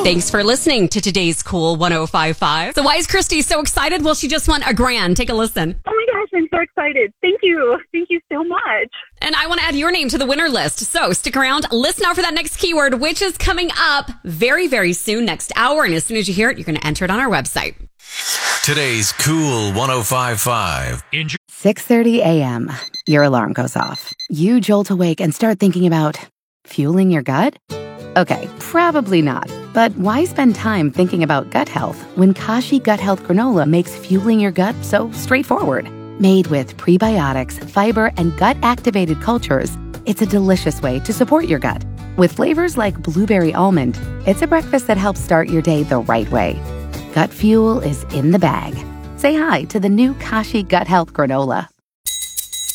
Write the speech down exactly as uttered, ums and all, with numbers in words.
Thanks for listening to today's Cool one oh five five. So why is Christy so excited? Well, she just won a grand. Take a listen. Oh my gosh, I'm so excited. Thank you. Thank you so much. And I want to add your name to the winner list. So stick around. Listen out for that next keyword, which is coming up very, very soon, next hour. And as soon as you hear it, you're going to enter it on our website. Today's Cool one oh five five. six thirty a.m. Your alarm goes off. You jolt awake and start thinking about fueling your gut? Okay, probably not. But why spend time thinking about gut health when Kashi Gut Health Granola makes fueling your gut so straightforward? Made with prebiotics, fiber, and gut-activated cultures, it's a delicious way to support your gut. With flavors like blueberry almond, it's a breakfast that helps start your day the right way. Gut fuel is in the bag. Say hi to the new Kashi Gut Health Granola.